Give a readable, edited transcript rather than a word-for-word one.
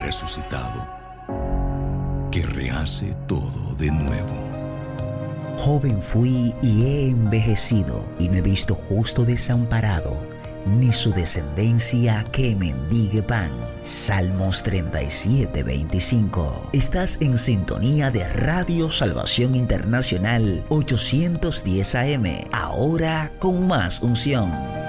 resucitado, que rehace todo de nuevo. Joven fui y he envejecido, y no he visto justo desamparado, ni su descendencia que mendigue pan. Salmos 37:25. Estás en sintonía de Radio Salvación Internacional 810 AM, ahora con más unción.